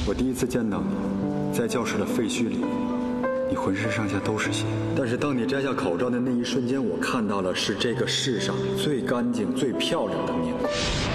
我第一次见到你，在教室的废墟里，你浑身上下都是血。但是当你摘下口罩的那一瞬间，我看到了是这个世上最干净、最漂亮的面孔。